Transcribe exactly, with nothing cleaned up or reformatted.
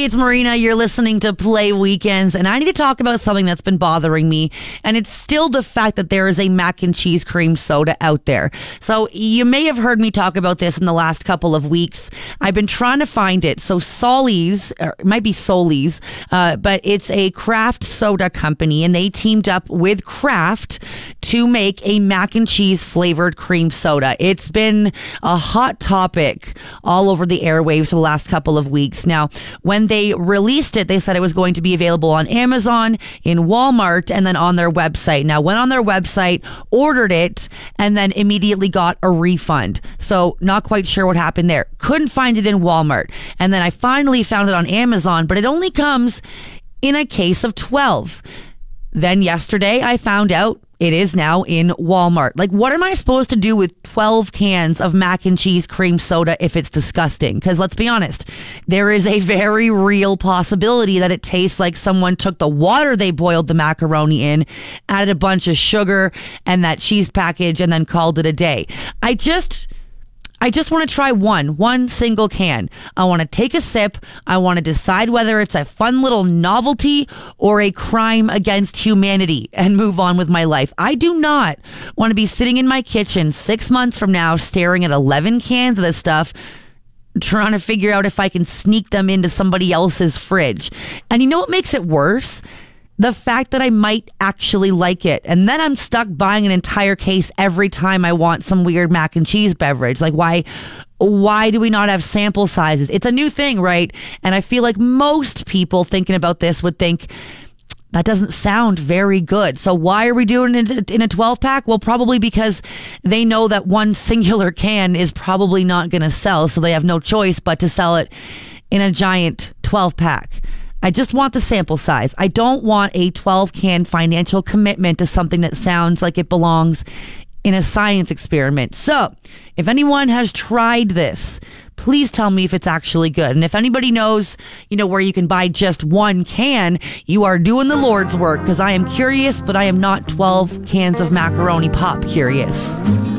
it's Marina. You're listening to Play Weekends, and I need to talk about something that's been bothering me, and it's still the fact that there is a mac and cheese cream soda out there. So you may have heard me talk about this in the last couple of weeks. I've been trying to find it. So Solly's, or it might be Solly's, uh, but it's a craft soda company, and they teamed up with Kraft to make a mac and cheese flavored cream soda. It's been a hot topic all over the airwaves for the last couple of weeks. Now, when they released it, they said it was going to be available on Amazon, in Walmart, and then on their website. Now, went on their website, ordered it, and then immediately got a refund. So, not quite sure what happened there. Couldn't find it in Walmart. And then I finally found it on Amazon, but it only comes in a case of twelve. Then yesterday, I found out it is now in Walmart. Like, what am I supposed to do with twelve cans of mac and cheese cream soda if it's disgusting? Because let's be honest, there is a very real possibility that it tastes like someone took the water they boiled the macaroni in, added a bunch of sugar and that cheese package, and then called it a day. I just... I just want to try one, one single can. I want to take a sip. I want to decide whether it's a fun little novelty or a crime against humanity and move on with my life. I do not want to be sitting in my kitchen six months from now staring at eleven cans of this stuff, trying to figure out if I can sneak them into somebody else's fridge. And you know what makes it worse? The fact that I might actually like it. And then I'm stuck buying an entire case every time I want some weird mac and cheese beverage. Like, why, why do we not have sample sizes? It's a new thing, right? And I feel like most people thinking about this would think, that doesn't sound very good. So why are we doing it in a twelve pack? Well, probably because they know that one singular can is probably not going to sell. So they have no choice but to sell it in a giant twelve pack. I just want the sample size. I don't want a twelve can financial commitment to something that sounds like it belongs in a science experiment. So, if anyone has tried this, please tell me if it's actually good. And if anybody knows, you know, where you can buy just one can, you are doing the Lord's work, because I am curious, but I am not twelve cans of macaroni pop curious.